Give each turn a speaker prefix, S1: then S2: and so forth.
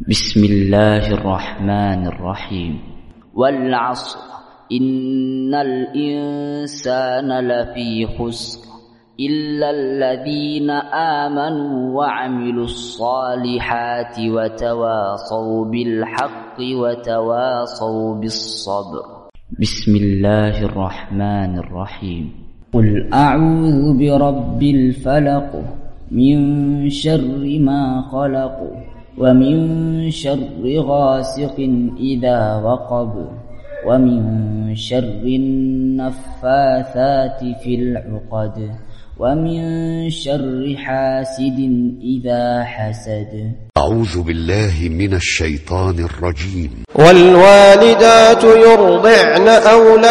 S1: بسم الله الرحمن الرحيم. والعصر إن الإنسان لفي خسر إلا الذين آمنوا وعملوا الصالحات وتواصوا بالحق وتواصوا بالصبر. بسم الله الرحمن الرحيم. قل أعوذ برب الفلق من شر ما خلق ومن شر غاسق إذا وقب ومن شر النفاثات في العقد ومن شر حاسد إذا حسد.
S2: أعوذ بالله من الشيطان الرجيم.
S3: والوالدات يرضعن أولادهن